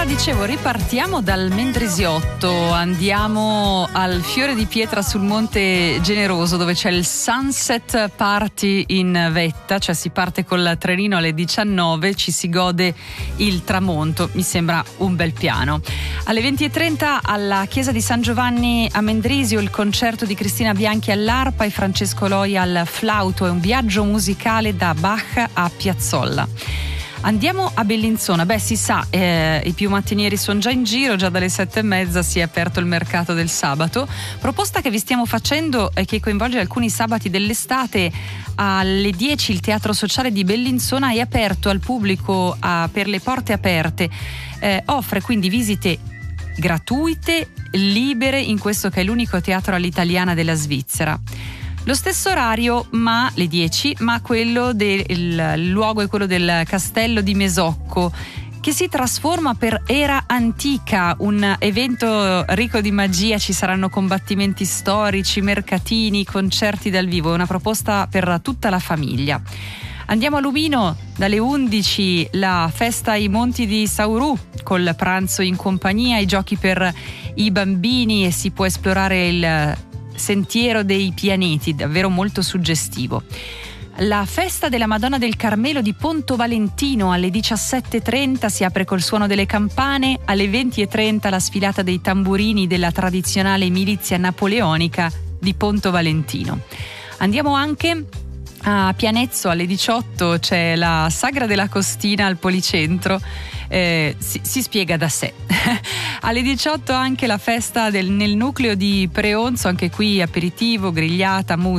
dicevo, ripartiamo dal Mendrisiotto, andiamo al Fiore di Pietra sul Monte Generoso, dove c'è il Sunset Party in vetta, cioè si parte col trenino alle 19, ci si gode il tramonto, mi sembra un bel piano. Alle 20:30 alla Chiesa di San Giovanni a Mendrisio il concerto di Cristina Bianchi all'arpa e Francesco Loi al flauto, è un viaggio musicale da Bach a Piazzolla. Andiamo a Bellinzona, si sa, i più mattinieri sono già in giro, già dalle 7:30 si è aperto il mercato del sabato. Proposta che vi stiamo facendo e che coinvolge alcuni sabati dell'estate. Alle 10 il Teatro Sociale di Bellinzona è aperto al pubblico per le porte aperte, offre quindi visite gratuite, libere, in questo che è l'unico teatro all'italiana della Svizzera. Lo stesso orario, ma le 10, ma quello il luogo è quello del Castello di Mesocco, che si trasforma per Era Antica, un evento ricco di magia. Ci saranno combattimenti storici, mercatini, concerti dal vivo, una proposta per tutta la famiglia. Andiamo a Lubino, dalle 11 la festa ai Monti di Saurù, col pranzo in compagnia, i giochi per i bambini e si può esplorare il Sentiero dei Pianeti, davvero molto suggestivo. La festa della Madonna del Carmelo di Ponto Valentino alle 17:30 si apre col suono delle campane, alle 20:30 la sfilata dei tamburini della tradizionale milizia napoleonica di Ponto Valentino. Andiamo anche a Pianezzo, alle 18 c'è la Sagra della Costina al Policentro, si spiega da sé. Alle 18 anche la festa nel nucleo di Preonzo, anche qui aperitivo, grigliata, musica.